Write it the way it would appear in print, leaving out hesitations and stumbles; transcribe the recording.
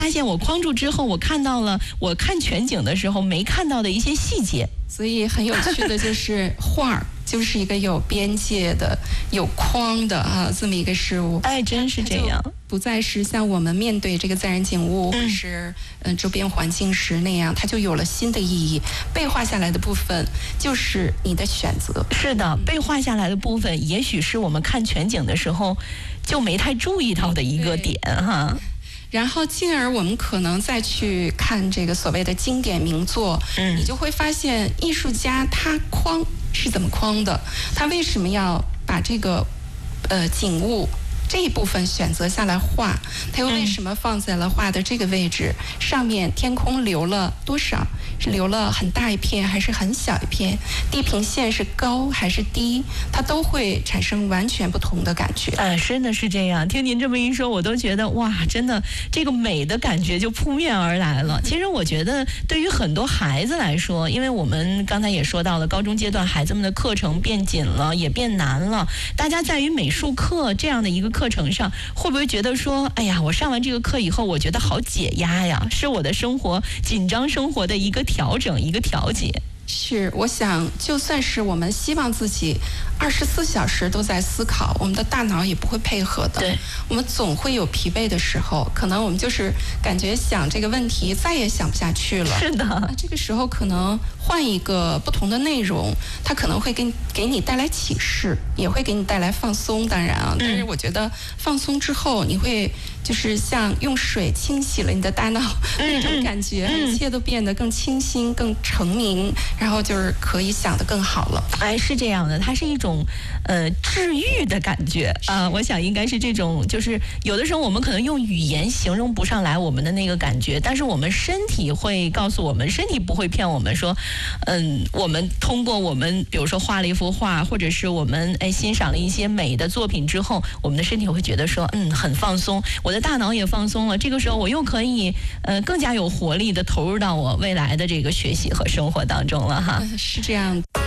发现我框住之后，我看到了我看全景的时候没看到的一些细节。 所以很有趣的就是画儿就是一个有边界的、有框的这么一个事物。 哎，真是这样， 不再是像我们面对这个自然景物或是周边环境时那样，它就有了新的意义。被画下来的部分就是你的选择。 是的，被画下来的部分，也许是我们看全景的时候就没太注意到的一个点哈。 然后进而我们可能再去看这个所谓的经典名作，你就会发现艺术家他框是怎么框的，他为什么要把这个景物这一部分选择下来画，他又为什么放在了画的这个位置，上面天空留了多少，是留了很大一片还是很小一片，地平线是高还是低，它都会产生完全不同的感觉。 真的是这样，听您这么一说，我都觉得哇，真的这个美的感觉就扑面而来了。其实我觉得对于很多孩子来说，因为我们刚才也说到了，高中阶段孩子们的课程变紧了，也变难了，大家在于美术课这样的一个课程上，会不会觉得说，哎呀，我上完这个课以后，我觉得好解压呀，是我的生活紧张生活的一个调整，一个调节。 是，我想就算是我们希望自己24小时都在思考，我们的大脑也不会配合的。 对， 我们总会有疲惫的时候，可能我们就是感觉想这个问题再也想不下去了。 是的， 这个时候可能换一个不同的内容，它可能会给你带来启示，也会给你带来放松。当然啊，但是我觉得放松之后，你会就是像用水清洗了你的大脑那种感觉，一切都变得更清新、更澄明。然后就是可以想得更好了。 哎，是这样的，它是一种治愈的感觉啊。我想应该是这种，就是有的时候我们可能用语言形容不上来我们的那个感觉，但是我们身体会告诉我们，身体不会骗我们说，我们通过我们比如说画了一幅画，或者是我们欣赏了一些美的作品之后，我们的身体会觉得说，很放松，我的大脑也放松了。这个时候我又可以更加有活力的投入到我未来的这个学习和生活当中了哈。 是这样的。